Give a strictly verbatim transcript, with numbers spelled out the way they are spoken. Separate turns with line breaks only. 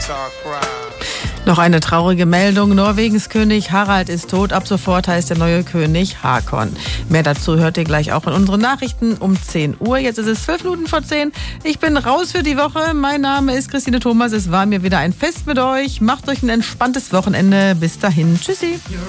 Noch eine traurige Meldung. Norwegens König Harald ist tot. Ab sofort heißt der neue König Hakon. Mehr dazu hört ihr gleich auch in unseren Nachrichten um zehn Uhr. Jetzt ist es zwölf Minuten vor zehn. Ich bin raus für die Woche. Mein Name ist Christine Thomas. Es war mir wieder ein Fest mit euch. Macht euch ein entspanntes Wochenende. Bis dahin. Tschüssi.